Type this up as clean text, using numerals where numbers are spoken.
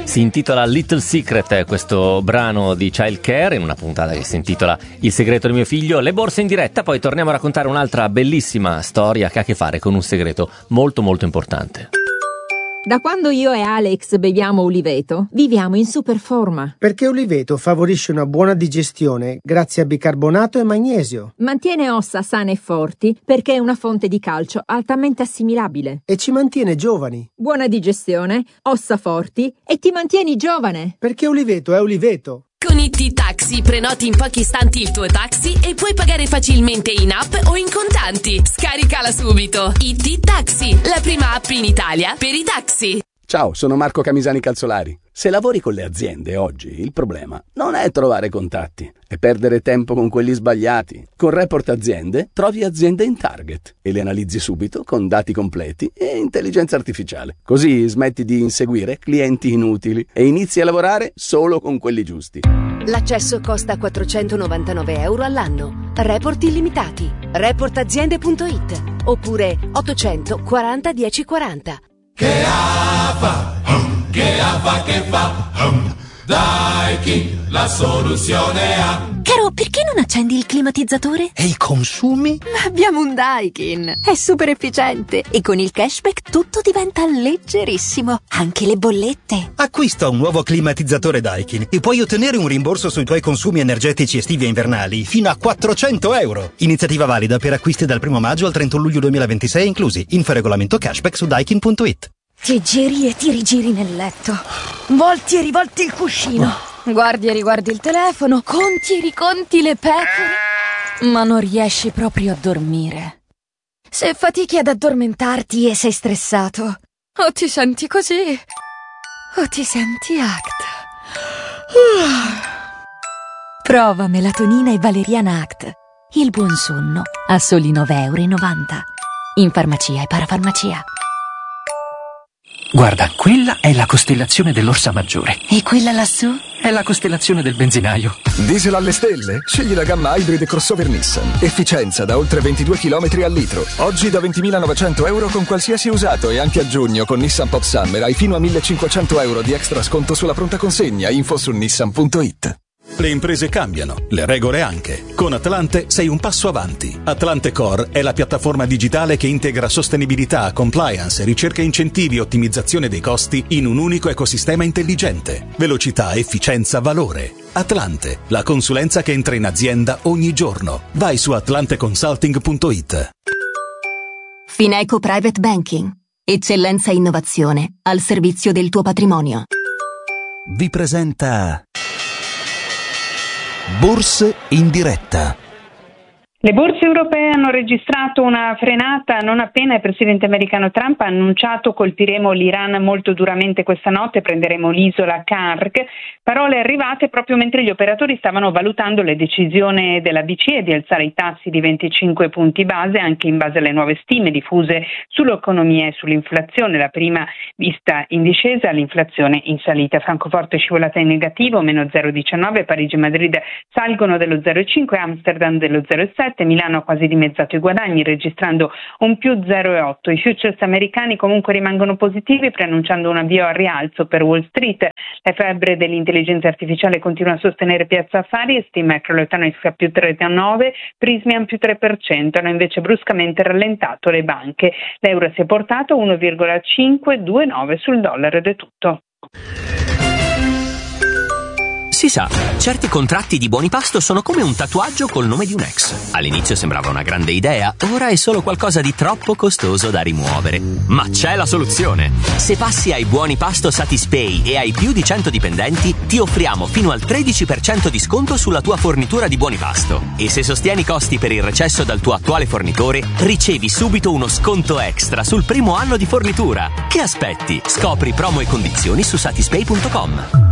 Si intitola Little Secret, questo brano di Childcare, in una puntata che si intitola Il segreto del mio figlio. Le borse in diretta, poi torniamo a raccontare un'altra bellissima storia che ha a che fare con un segreto molto molto importante. Da quando io e Alex beviamo uliveto, viviamo in super forma. Perché uliveto favorisce una buona digestione grazie a bicarbonato e magnesio. Mantiene ossa sane e forti perché è una fonte di calcio altamente assimilabile. E ci mantiene giovani. Buona digestione, ossa forti e ti mantieni giovane. Perché uliveto è uliveto. Con IT Taxi prenoti in pochi istanti il tuo taxi e puoi pagare facilmente in app o in contanti. Scaricala subito. IT Taxi, la prima app in Italia per i taxi. Ciao, sono Marco Camisani Calzolari. Se lavori con le aziende oggi, il problema non è trovare contatti, è perdere tempo con quelli sbagliati. Con Report Aziende trovi aziende in target e le analizzi subito con dati completi e intelligenza artificiale. Così smetti di inseguire clienti inutili e inizi a lavorare solo con quelli giusti. L'accesso costa €499 all'anno. Report illimitati. Reportaziende.it oppure 840 1040. Che fa? Daikin, la soluzione ha. Caro, perché non accendi il climatizzatore? E i consumi? Ma abbiamo un Daikin, è super efficiente e con il cashback tutto diventa leggerissimo, anche le bollette. Acquista un nuovo climatizzatore Daikin e puoi ottenere un rimborso sui tuoi consumi energetici estivi e invernali fino a €400. Iniziativa valida per acquisti dal 1 maggio al 31 luglio 2026 inclusi. Info regolamento cashback su daikin.it. Ti giri e ti rigiri nel letto, volti e rivolti il cuscino, guardi e riguardi il telefono, conti e riconti le pecore, ma non riesci proprio a dormire. Se fatichi ad addormentarti e sei stressato, o ti senti così, o ti senti ACT. Prova melatonina e valeriana ACT. Il buon sonno a soli €9,90 in farmacia e parafarmacia. Guarda, quella è la costellazione dell'Orsa Maggiore. E quella lassù? È la costellazione del benzinaio. Diesel alle stelle? Scegli la gamma hybrid crossover Nissan. Efficienza da oltre 22 km al litro. Oggi da €20.900 con qualsiasi usato e anche a giugno con Nissan Pop Summer hai fino a €1.500 di extra sconto sulla pronta consegna. Info su nissan.it. Le imprese cambiano, le regole anche. Con Atlante sei un passo avanti. Atlante Core è la piattaforma digitale che integra sostenibilità, compliance, ricerca incentivi e ottimizzazione dei costi in un unico ecosistema intelligente. Velocità, efficienza, valore. Atlante, la consulenza che entra in azienda ogni giorno. Vai su atlanteconsulting.it. Fineco Private Banking. Eccellenza e innovazione al servizio del tuo patrimonio. Vi presenta Borse in diretta. Le borse europee hanno registrato una frenata non appena il presidente americano Trump ha annunciato colpiremo l'Iran molto duramente questa notte, prenderemo l'isola Kark, parole arrivate proprio mentre gli operatori stavano valutando le decisioni della BCE di alzare i tassi di 25 punti base anche in base alle nuove stime diffuse sull'economia e sull'inflazione, la prima vista in discesa, l'inflazione in salita. Francoforte scivolata in negativo, meno 0,19, Parigi e Madrid salgono dello 0,5, Amsterdam dello 0,7, Milano ha quasi dimezzato i guadagni registrando un più 0,8. I futures americani comunque rimangono positivi preannunciando un avvio al rialzo per Wall Street. La febbre dell'intelligenza artificiale continua a sostenere Piazza Affari e Steam Microelectronics a più 3,9, Prismian più 3%, hanno invece bruscamente rallentato le banche. L'euro si è portato 1,529 sul dollaro ed è tutto. Si sa, certi contratti di buoni pasto sono come un tatuaggio col nome di un ex. All'inizio sembrava una grande idea, ora è solo qualcosa di troppo costoso da rimuovere. Ma c'è la soluzione! Se passi ai buoni pasto Satispay e hai più di 100 dipendenti, ti offriamo fino al 13% di sconto sulla tua fornitura di buoni pasto. E se sostieni i costi per il recesso dal tuo attuale fornitore, ricevi subito uno sconto extra sul primo anno di fornitura. Che aspetti? Scopri promo e condizioni su satispay.com.